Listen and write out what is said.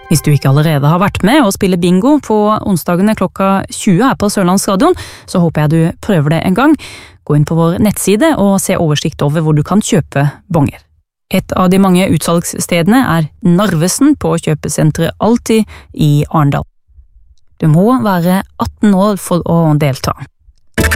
Hvis du ikke allerede har vært med og spille bingo på onsdagene klokka 20 her på Sørlandsradion, så håper jeg du prøver det en gang. Gå inn på vår nettside og se oversikt over hvor du kan kjøpe bonger. Et av de mange utsalgsstedene er Narvesen på kjøpesenteret Alltid i Arendal. Du må være 18 år for å delta.